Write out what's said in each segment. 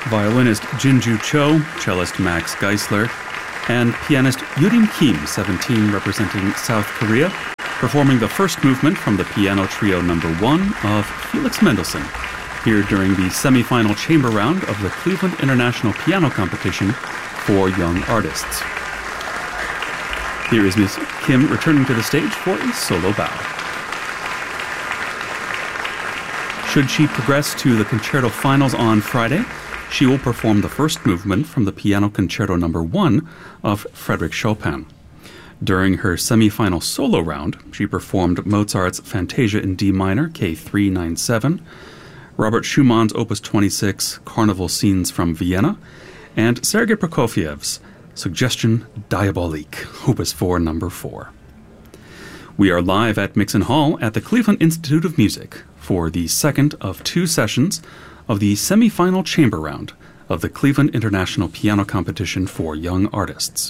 violinist Jinju Cho, cellist Max Geisler, and pianist Yurim Kim, 17, representing South Korea, performing the first movement from the Piano Trio No. 1 of Felix Mendelssohn, here during the semi-final chamber round of the Cleveland International Piano Competition for Young Artists. Here is Ms. Kim returning to the stage for a solo bow. Should she progress to the concerto finals on Friday, she will perform the first movement from the Piano Concerto No. 1 of Frédéric Chopin. During her semi-final solo round, she performed Mozart's Fantasia in D minor, K397, Robert Schumann's Opus 26, Carnival Scenes from Vienna, and Sergei Prokofiev's Suggestion Diabolique, Opus 4, No. 4. We are live at Mixon Hall at the Cleveland Institute of Music for the second of two sessions of the semi-final chamber round of the Cleveland International Piano Competition for Young Artists.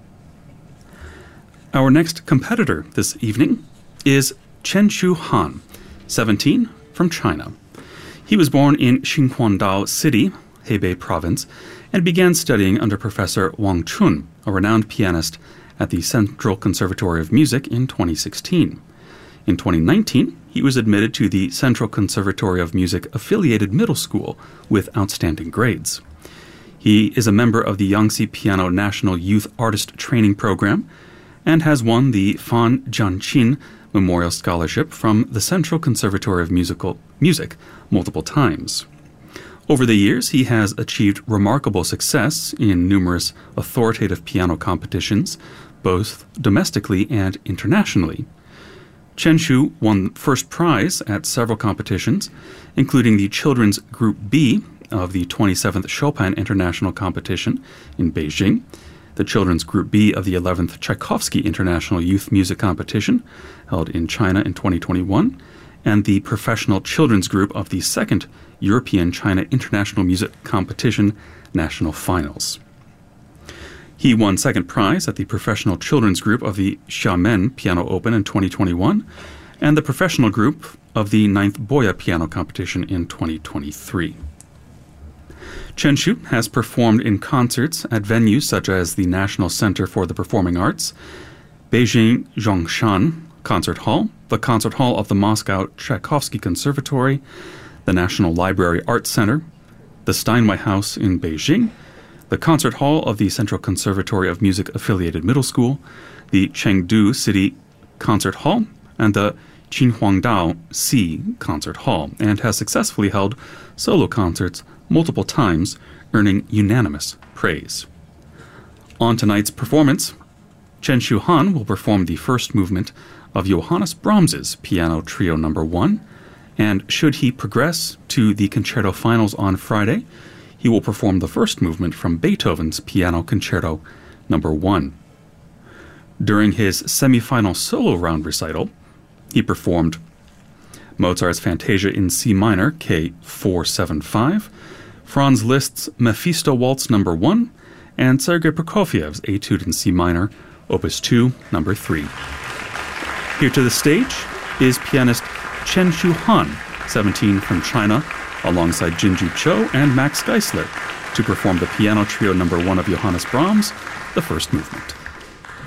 Our next competitor this evening is Chen-Shu Han, 17, from China. He was born in Xinhuangdao City, Hebei Province, and began studying under Professor Wang Chun, a renowned pianist at the Central Conservatory of Music in 2016. In 2019, he was admitted to the Central Conservatory of Music affiliated middle school with outstanding grades. He is a member of the Yangtze Piano National Youth Artist Training Program and has won the Fan Jianqin Memorial Scholarship from the Central Conservatory of Music multiple times. Over the years, he has achieved remarkable success in numerous authoritative piano competitions, both domestically and internationally. Chen-Shu won first prize at several competitions, including the Children's Group B of the 27th Chopin International Competition in Beijing, the Children's Group B of the 11th Tchaikovsky International Youth Music Competition, held in China in 2021, and the Professional Children's Group of the 2nd European China International Music Competition National Finals. He won second prize at the Professional Children's Group of the Xiamen Piano Open in 2021 and the Professional Group of the 9th Boya Piano Competition in 2023. Chen-Shu has performed in concerts at venues such as the National Center for the Performing Arts, Beijing Zhongshan Concert Hall, the Concert Hall of the Moscow Tchaikovsky Conservatory, the National Library Arts Center, the Steinway House in Beijing, the Concert Hall of the Central Conservatory of Music affiliated middle school, the Chengdu City Concert Hall, and the Qinhuangdao Sea Concert Hall, and has successfully held solo concerts multiple times, earning unanimous praise. On tonight's performance, Chen-Shu Han will perform the first movement of Johannes Brahms's Piano Trio No. 1, and should he progress to the concerto finals on Friday, he will perform the first movement from Beethoven's Piano Concerto No. 1. During his semi-final solo round recital, he performed Mozart's Fantasia in C minor, K475, Franz Liszt's Mephisto Waltz No. 1, and Sergei Prokofiev's Etude in C minor, Opus 2, No. 3. Here to the stage is pianist Chen-Shu Han, 17, from China, alongside Jinju Cho and Max Geisler, to perform the Piano Trio No. 1 of Johannes Brahms, the first movement.